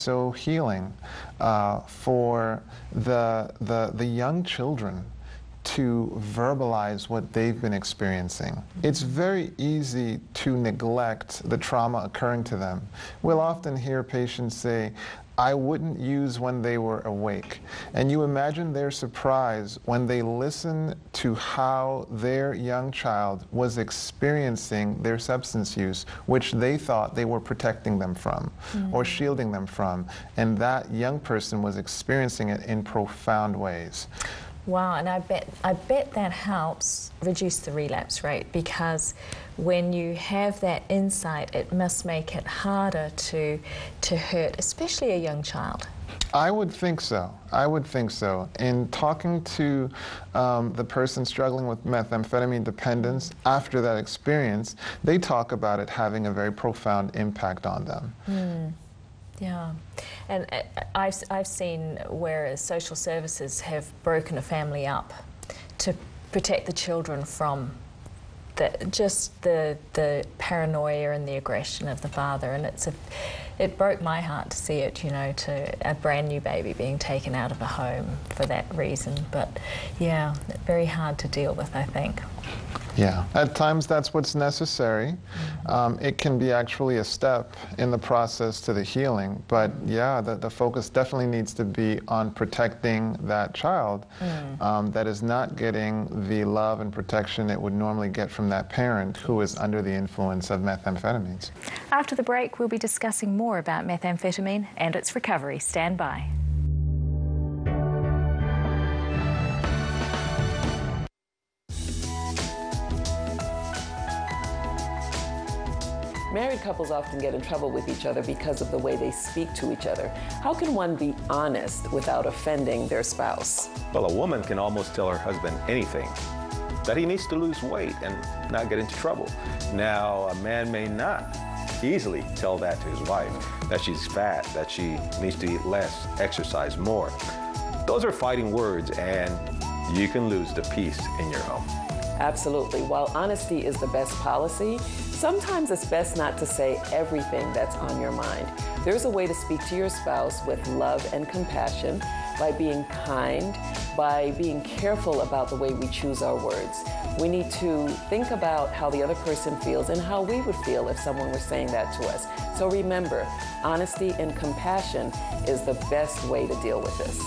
So healing for the young children to verbalize what they've been experiencing. It's very easy to neglect the trauma occurring to them. We'll often hear patients say, I wouldn't use when they were awake. And you imagine their surprise when they listen to how their young child was experiencing their substance use, which they thought they were protecting them from or shielding them from. And that young person was experiencing it in profound ways. Wow, and I bet that helps reduce the relapse rate, because when you have that insight, it must make it harder to hurt, especially a young child. I would think so. I would think so. In talking to the person struggling with methamphetamine dependence after that experience, they talk about it having a very profound impact on them. Yeah, and I've seen where social services have broken a family up to protect the children from the paranoia and the aggression of the father, and it broke my heart to see it, you know, to a brand new baby being taken out of a home for that reason. But yeah, very hard to deal with, I think. Yeah, at times that's what's necessary. It can be actually a step in the process to the healing, but yeah, the focus definitely needs to be on protecting that child that is not getting the love and protection it would normally get from that parent who is under the influence of methamphetamines. After the break, we'll be discussing more about methamphetamine and its recovery. Stand by. Married couples often get in trouble with each other because of the way they speak to each other. How can one be honest without offending their spouse? Well, a woman can almost tell her husband anything, that he needs to lose weight and not get into trouble. Now, a man may not easily tell that to his wife, that she's fat, that she needs to eat less, exercise more. Those are fighting words, and you can lose the peace in your home. Absolutely. While honesty is the best policy, sometimes it's best not to say everything that's on your mind. There's a way to speak to your spouse with love and compassion, by being kind, by being careful about the way we choose our words. We need to think about how the other person feels and how we would feel if someone were saying that to us. So remember, honesty and compassion is the best way to deal with this.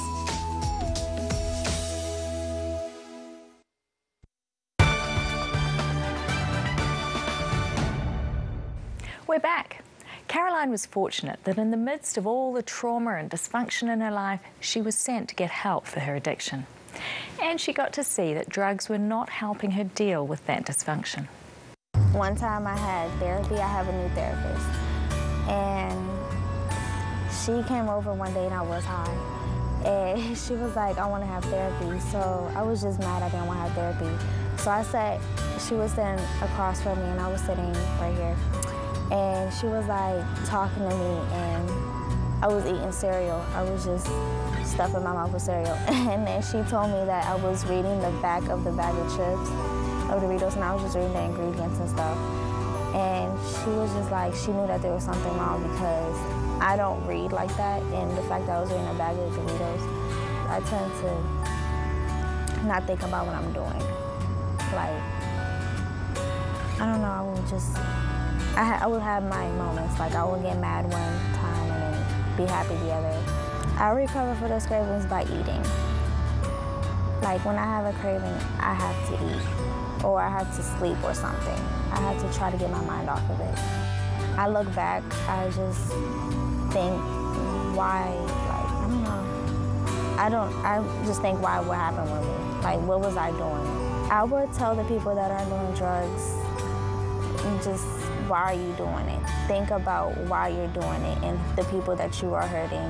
We're back. Caroline was fortunate that in the midst of all the trauma and dysfunction in her life, she was sent to get help for her addiction. And she got to see that drugs were not helping her deal with that dysfunction. One time I had therapy. I have a new therapist. And she came over one day and I was high. And she was like, I want to have therapy. So I was just mad I didn't want to have therapy. So I sat, she was sitting across from me and I was sitting right here. And she was like talking to me, and I was eating cereal. I was just stuffing my mouth with cereal. And then she told me that I was reading the back of the bag of chips, of Doritos, and I was just reading the ingredients and stuff. And she was just like, she knew that there was something wrong because I don't read like that. And the fact that I was reading a bag of Doritos, I tend to not think about what I'm doing. Like, I don't know, I would just, I would have my moments, like I would get mad one time and then be happy the other. I recover for those cravings by eating. Like when I have a craving, I have to eat, or I have to sleep or something. I have to try to get my mind off of it. I look back, I just think why, like, I don't know. I just think why, what happened with me? Like, what was I doing? I would tell the people that are doing drugs, just, why are you doing it? Think about why you're doing it and the people that you are hurting.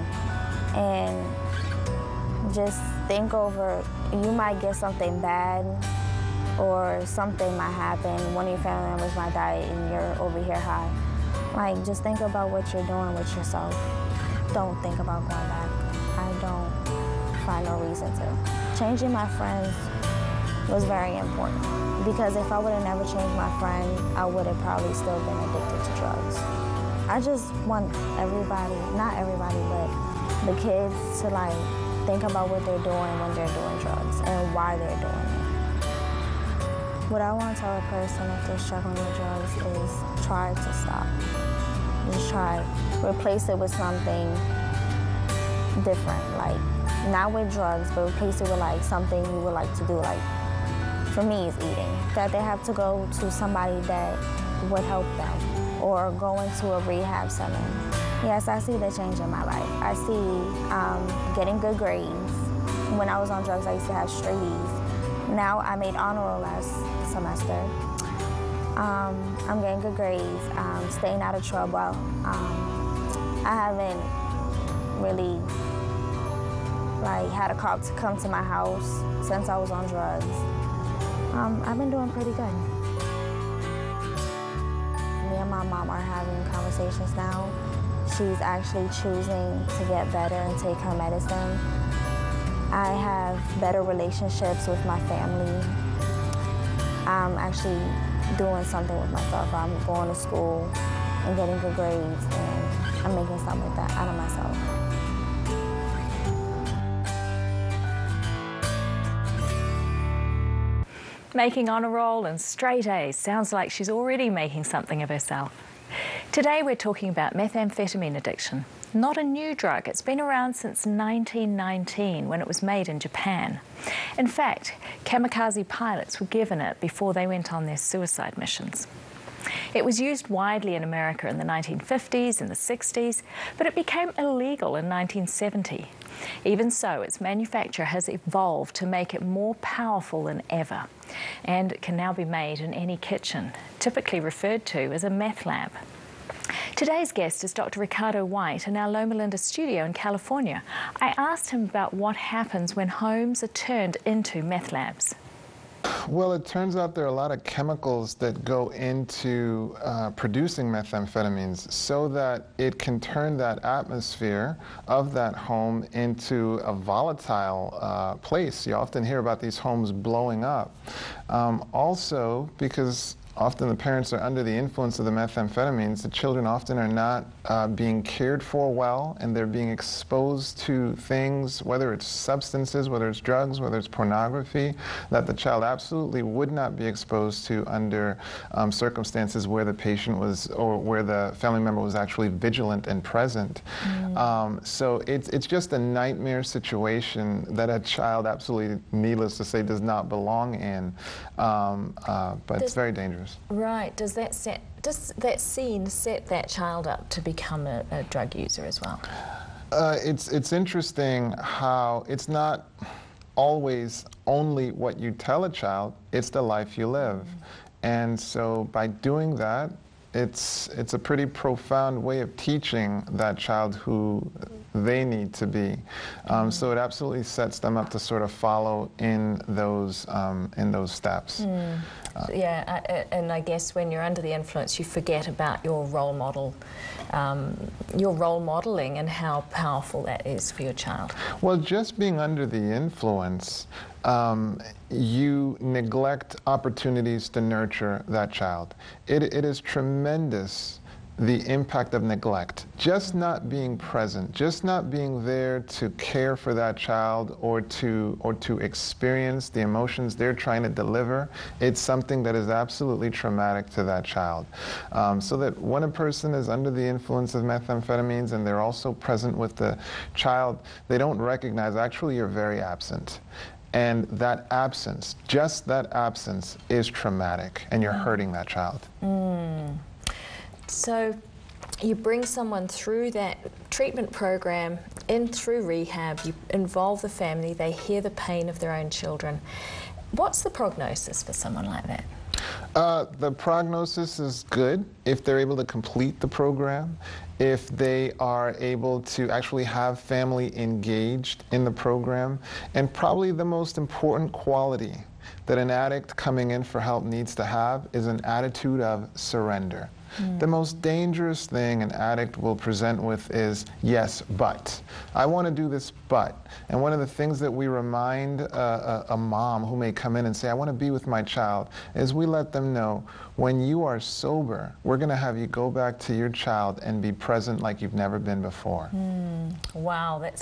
And just think over, you might get something bad or something might happen. One of your family members might die and you're over here high. Like, just think about what you're doing with yourself. Don't think about going back. I don't find no reason to. Changing my friends was very important. Because if I would have never changed my friend, I would have probably still been addicted to drugs. I just want everybody, not everybody, but the kids to like think about what they're doing when they're doing drugs and why they're doing it. What I want to tell a person if they're struggling with drugs is try to stop. Just try. Replace it with something different, like not with drugs, but replace it with like something you would like to do. Like for me, it's eating. That they have to go to somebody that would help them, or go into a rehab center. Yes, I see the change in my life. I see getting good grades. When I was on drugs, I used to have straight E's. Now I made honor roll last semester. I'm getting good grades, staying out of trouble. I haven't really like had a cop to come to my house since I was on drugs. I've been doing pretty good. Me and my mom are having conversations now. She's actually choosing to get better and take her medicine. I have better relationships with my family. I'm actually doing something with myself. I'm going to school and getting good grades, and I'm making something like that out of myself. Making honor roll and straight A's sounds like she's already making something of herself. Today we're talking about methamphetamine addiction. Not a new drug, it's been around since 1919 when it was made in Japan. In fact, kamikaze pilots were given it before they went on their suicide missions. It was used widely in America in the 1950s and the 60s, but it became illegal in 1970. Even so, its manufacture has evolved to make it more powerful than ever, and it can now be made in any kitchen, typically referred to as a meth lab. Today's guest is Dr. Ricardo White in our Loma Linda studio in California. I asked him about what happens when homes are turned into meth labs. Well, it turns out there are a lot of chemicals that go into producing methamphetamines so that it can turn that atmosphere of that home into a volatile place. You often hear about these homes blowing up. Also, because often the parents are under the influence of the methamphetamines, the children often are not being cared for well, and they're being exposed to things, whether it's substances, whether it's drugs, whether it's pornography, that the child absolutely would not be exposed to under circumstances where the patient was, or where the family member was actually vigilant and present. So it's just a nightmare situation that a child, absolutely needless to say, does not belong in, but it's very dangerous. Right. Does that scene set that child up to become a drug user as well? It's interesting how it's not always only what you tell a child, it's the life you live. And so by doing that, it's a pretty profound way of teaching that child who they need to be. So it absolutely sets them up to sort of follow in those steps. Yeah, and I guess when you're under the influence, you forget about your role model, your role modeling, and how powerful that is for your child. Well, just being under the influence, you neglect opportunities to nurture that child. It is tremendous, the impact of neglect. Just not being present, just not being there to care for that child, or to experience the emotions they're trying to deliver, it's something that is absolutely traumatic to that child. So that when a person is under the influence of methamphetamines and they're also present with the child, they don't recognize, actually, you're very absent. And that absence, just that absence, is traumatic, and you're hurting that child. So you bring someone through that treatment program, in through rehab, you involve the family, they hear the pain of their own children. What's the prognosis for someone like that? The prognosis is good if they're able to complete the program, if they are able to actually have family engaged in the program, and probably the most important quality that an addict coming in for help needs to have is an attitude of surrender. The most dangerous thing an addict will present with is, yes, but. I want to do this, but. And one of the things that we remind a mom who may come in and say, I want to be with my child, is we let them know, when you are sober, we're going to have you go back to your child and be present like you've never been before. Wow, that's